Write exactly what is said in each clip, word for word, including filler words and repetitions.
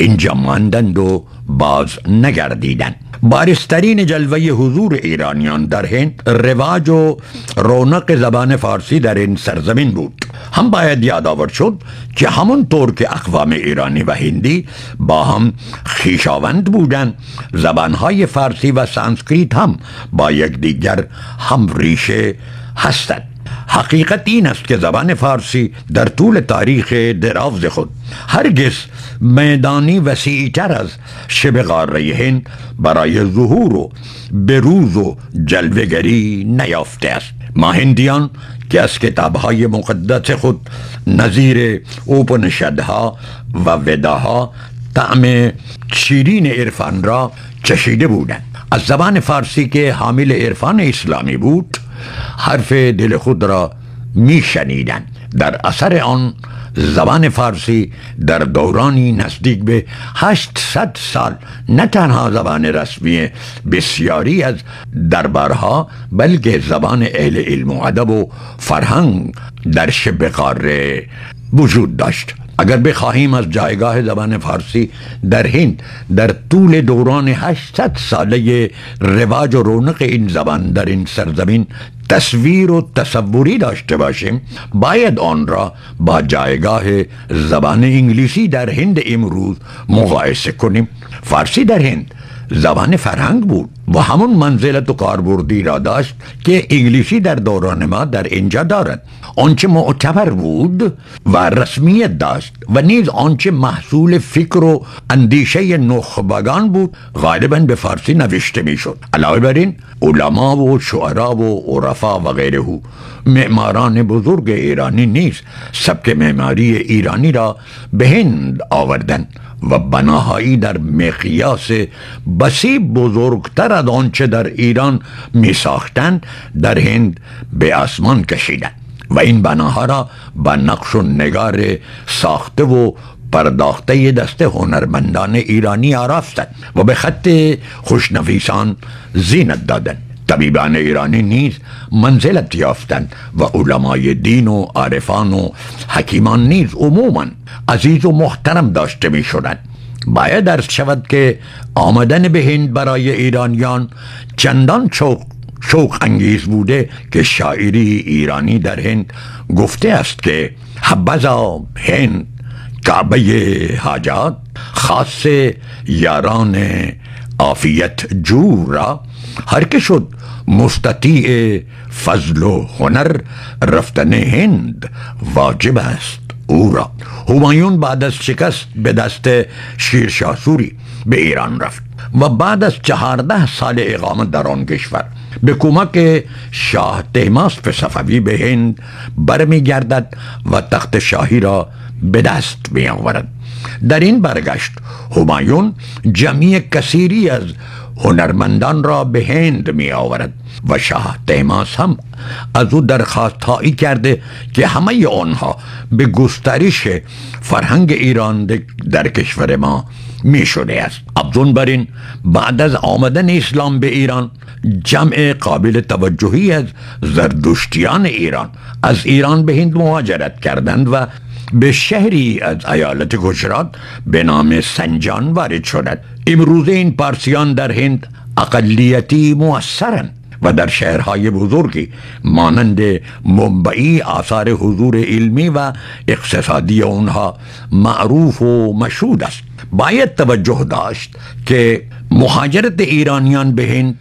اینجا ماندند و باز نگردیدند. بارزترین جلوه حضور ایرانیان در هند رواج و رونق زبان فارسی در این سرزمین بود. هم باید یادآور شد که همونطور که اقوام ایرانی و هندی با هم خویشاوند بودند، زبانهای فارسی و سانسکریت هم با یکدیگر هم ریشه هستند. حقیقت این است که زبان فارسی در طول تاریخ دراز خود هرگز میدانی وسیع‌تر از شبه قاره هند برای ظهور و بروز و جلوه‌گری نیافته است. ما هندیان که از کتاب‌های مقدس خود نظیر اوپنشدها و وداها طعم شیرین عرفان را چشیده بودند. از زبان فارسی که حامل عرفان اسلامی بود حرف دل خود را می شنیدند. در اثر آن زبان فارسی در دورانی نزدیک به هشتصد سال نه تنها زبان رسمی بسیاری از دربارها بلکه زبان اهل علم و ادب و فرهنگ در شبه قاره وجود داشت. اگر بخواهیم از جایگاه زبان فارسی در هند در طول دوران هشتصد ساله رواج و رونق این زبان در این سرزمین تصویر و تصوری داشته باشیم، باید آن را با جایگاه زبان انگلیسی در هند امروز مقایسه کنیم. فارسی در هند زبان فرهنگ بود و همون منزلت و کاربردی را داشت که انگلیسی در دوران ما در اینجا دارد. آنچه معتبر بود و رسمیت داشت و نیز آنچه محصول فکر و اندیشه نخبگان بود غالبا به فارسی نوشته می شد. علاوه بر این علما و شعرا و عرفا و غیره معماران بزرگ ایرانی نیز سبک معماری ایرانی را به هند آوردند و بناهایی در مقیاس بسیار بزرگتر از آنچه در ایران می ساختند در هند به آسمان کشیدند و این بناها را با نقش و نگار ساخته و پرداخته دست هنرمندان ایرانی آراستند و به خط خوشنویسان زینت دادند. طبیبان ایرانی نیز منزلت یافتند و علمای دین و عارفان و حکیمان نیز عموما عزیز و محترم داشته می شدند. باید عرض شود که آمدن به هند برای ایرانیان چندان شوق شوق انگیز بوده که شاعری ایرانی در هند گفته است که حبذا هند کعبه حاجات، خاص یاران عافیت جو را، هر که شد مستطیع فضل و هنر رفتن هند واجب است او را. همایون بعد از شکست به دست شیرشاه سوری به ایران رفت و بعد از چهارده سال اقامت در آن کشور به کمک شاه طهماسپ صفوی به هند برمی گردد و تخت شاهی را به دست می آورد. در این برگشت همایون جمعی کثیری از هنرمندان را به هند می آورد و شاه طهماسپ هم از او درخواست هایی کرده که همه آنها به گسترش فرهنگ ایران در کشور ما می شده است. افزون بر این بعد از آمدن اسلام به ایران جمع قابل توجهی از زردشتیان ایران از ایران به هند مهاجرت کردند و به شهری از ایالت گجرات به نام سنجان وارد شدند. امروز این پارسیان در هند اقلیتی مؤثرند و در شهرهای بزرگی مانند ممبئی آثار حضور علمی و اقتصادی آنها معروف و مشهود است. باید توجه داشت که مهاجرت ایرانیان به هند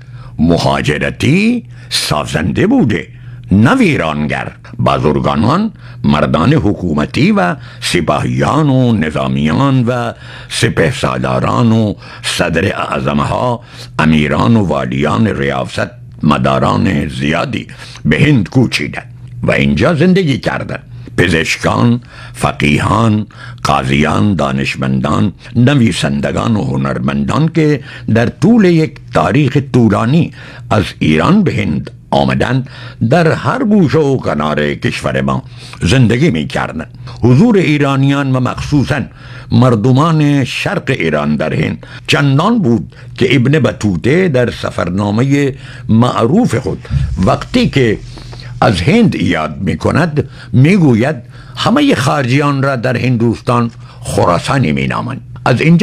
مهاجرتی سازنده بوده، نه ویرانگر. بازرگانان، مردان حکومتی و سپاهیان و نظامیان و سپهسالاران و صدر اعظمها، امیران و والیان ریاست مداران زیادی به هند کوچیدند و اینجا زندگی کردند. پزشکان، فقیهان، قاضیان، دانشمندان، نویسندگان و هنرمندان که در طول یک تاریخ طولانی از ایران به هند آمدن در هر گوشه و کنار کشور ما زندگی می کردن. حضور ایرانیان و مخصوصا مردمان شرق ایران در هند چندان بود که ابن بطوطه در سفرنامه معروف خود وقتی که از هند یاد می کند می گوید همه خارجیان را در هندوستان خراسانی می نامند. از اینجا